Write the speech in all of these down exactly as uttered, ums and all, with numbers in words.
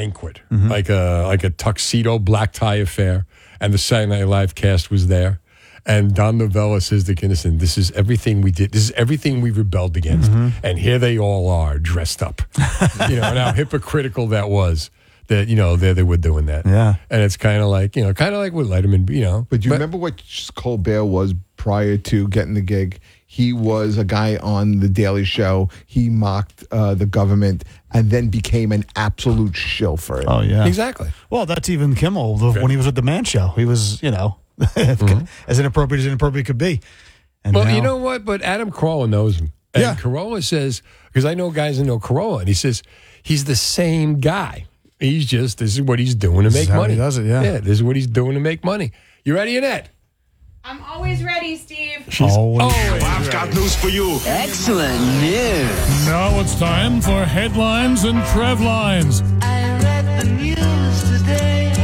banquet, mm-hmm. like a like a tuxedo black tie affair, and the Saturday Night Live cast was there. And Don Novella says to Kinison, this is everything we did. This is everything we rebelled against. Mm-hmm. And here they all are dressed up. You know, and how hypocritical that was. That, you know, there they were doing that. Yeah. And it's kind of like, you know, kind of like with Letterman, you know. But do you but, remember what Colbert was prior to getting the gig? He was a guy on The Daily Show. He mocked uh, the government and then became an absolute shill for it. Oh, yeah. Exactly. Well, that's even Kimmel. The, when he was with The Man Show, he was, you know, mm-hmm. as inappropriate as inappropriate could be. And well, now, you know what? But Adam Carolla knows him. And yeah. Carolla says, because I know guys that know Carolla, and he says he's the same guy. He's just, this is what he's doing to this make is how money. He does it, yeah. Yeah, this is what he's doing to make money. You ready, Annette? I'm always ready, Steve. She's always, always I've got news for you. Excellent news. Now it's time for headlines and Trev lines. I read the news today.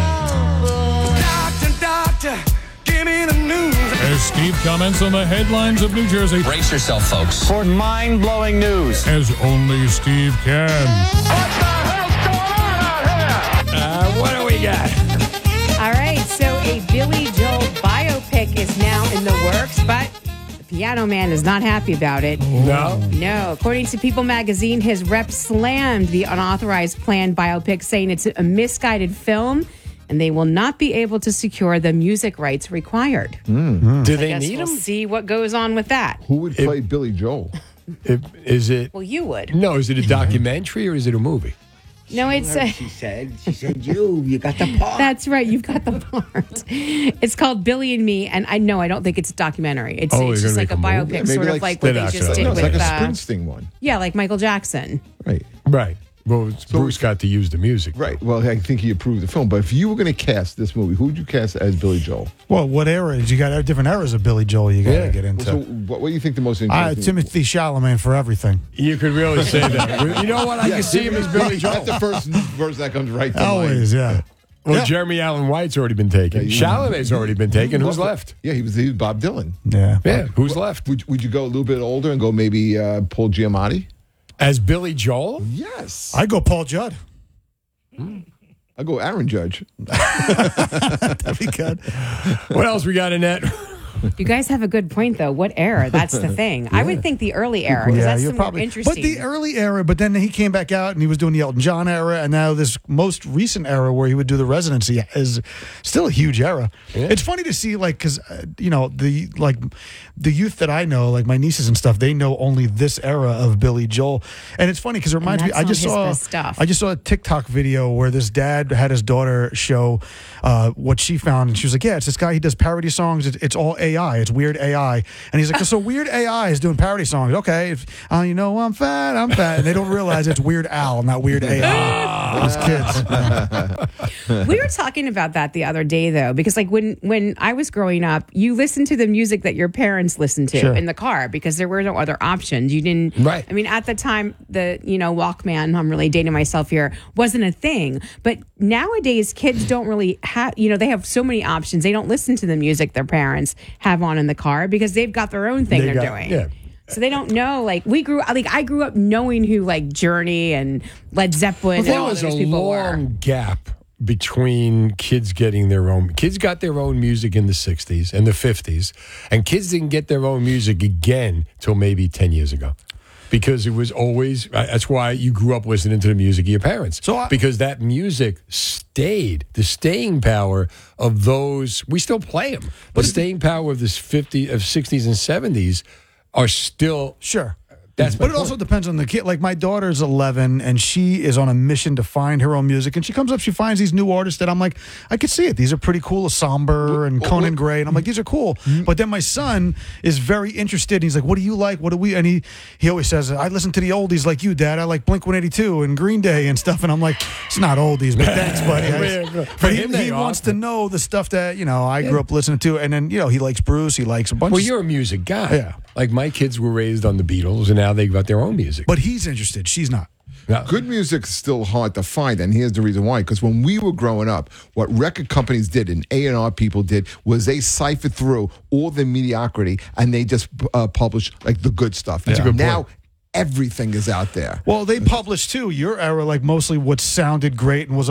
Oh, Doctor, doctor, give me the news. As Steve comments on the headlines of New Jersey. Brace yourself, folks, for mind-blowing news. As only Steve can. What the hell's going on out here? Uh, what do we got? All right, so a Billy Joel biopic is now in the works, but the Piano Man is not happy about it. No. No. According to People magazine, his rep slammed the unauthorized planned biopic, saying it's a misguided film and they will not be able to secure the music rights required. Mm. Do they I guess need we'll him? see what goes on with that. Who would play It- Billy Joel? It, is it? Well, you would. No, is it a documentary or is it a movie? No, it's a, she said. She said, you, you got the part. that's right. You've got the part. It's called Billy and Me, and I know I don't think it's a documentary. It's, Oh, it's you're just like a gonna make a movie? biopic, Maybe sort like of like what they They're just not did No, it's with like a uh, Springsteen one. yeah, like Michael Jackson. Right. Right. Well, Bruce got to use the music. Right. Well, I think he approved the film. But if you were going to cast this movie, who would you cast as Billy Joel? well, what eras? You got different eras of Billy Joel you got to Yeah. get into. So, what, what do you think the most uh, interesting? Timothy Chalamet for everything. You could really say that. You know what? I Yeah, can see him as Billy Joel. That's the first verse that comes right to Always, mind. yeah. Well, Yeah. Jeremy Allen White's already been taken. Yeah, you- Chalamet's already been taken. Who's left? Yeah, he was, he was Bob Dylan. Yeah. Yeah, who's left? Would, would you go a little bit older and go maybe uh, Paul Giamatti? As Billy Joel? Yes. I go Paul Judd. I'll go Aaron Judge. That'd be good. What else we got, Annette? You guys have a good point, though. What era? That's the thing. I would think the early era, because that's you're the more probably. interesting. But the early era, but then he came back out and he was doing the Elton John era, and now this most recent era where he would do the residency is still a huge era. Yeah. It's funny to see, like, because uh, you know the like the youth that I know, like my nieces and stuff, they know only this era of Billy Joel, and it's funny because it reminds me. that's I not just his saw best stuff. I just saw a TikTok video where this dad had his daughter show uh, what she found, and she was like, "Yeah, it's this guy. He does parody songs. It's, it's all A I. It's weird A I." And he's like, "So Weird A I is doing parody songs. Okay, if, uh, you know, I'm fat, I'm fat," and they don't realize it's Weird Al, not Weird A I. Those kids. We were talking about that the other day, though, because like when when I was growing up, you listened to the music that your parents listened to Sure. in the car because there were no other options. You didn't. Right. I mean, at the time, the you know Walkman. I'm really dating myself here. Wasn't a thing, but nowadays kids don't really have. You know, they have so many options. They don't listen to the music their parents have on in the car because they've got their own thing They they're got- doing. yeah. So they don't know. Like we grew, like I grew up knowing who like Journey and Led Zeppelin Well, there and all was those a people were. long gap between kids getting their own. Kids got their own music in the sixties and the fifties, and kids didn't get their own music again till maybe ten years ago. Because it was always, that's why you grew up listening to the music of your parents. So I- because that music stayed, the staying power of those, we still play them. The staying power of this fifty, of sixties and seventies are still, Sure. that's my But it point. also depends on the kid. Like my daughter's eleven, and she is on a mission to find her own music. And she comes up, she finds these new artists that I'm like, I could see it. These are pretty cool, Somber and Conan Gray, and I'm like, these are cool. But then my son is very interested. And he's like, what do you like? What do we? And he he always says, I listen to the oldies like you, Dad. I like Blink one eighty-two and Green Day and stuff. And I'm like, it's not oldies, but thanks, buddy. I- For but he, him, they he are. wants to know the stuff that you know I grew up listening to, and then you know he likes Bruce. He likes a bunch. Well, of you're a music guy. Yeah. Like my kids were raised on the Beatles, and now they've got their own music. But he's interested. She's not. Yeah. Good music is still hard to find, and here's the reason why. Because when we were growing up, what record companies did and A and R people did was they ciphered through all the mediocrity and they just uh, published like the good stuff. That's a good now point. everything is out there. Well, they published too. Your era, like mostly what sounded great and was